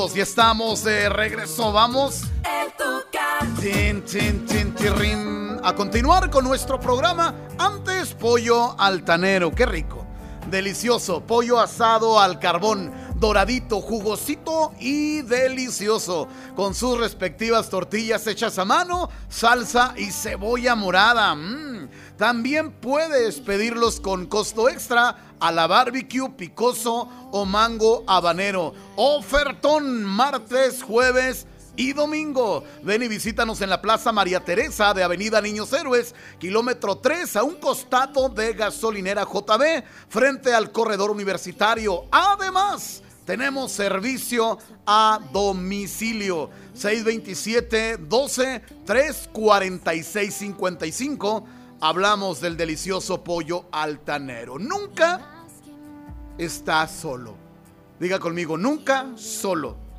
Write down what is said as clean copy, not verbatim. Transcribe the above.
Ya estamos de regreso, vamos a continuar con nuestro programa. Antes, pollo altanero, qué rico, delicioso, pollo asado al carbón, doradito, jugosito y delicioso, con sus respectivas tortillas hechas a mano, salsa y cebolla morada. También puedes pedirlos con costo extra a la barbecue, picoso o mango habanero. Ofertón martes, jueves y domingo. Ven y visítanos en la Plaza María Teresa de Avenida Niños Héroes, kilómetro 3, a un costado de Gasolinera JB, frente al corredor universitario. Además, tenemos servicio a domicilio. 627-12-346-55. Hablamos del delicioso pollo altanero. Nunca estás solo. Diga conmigo, nunca solo.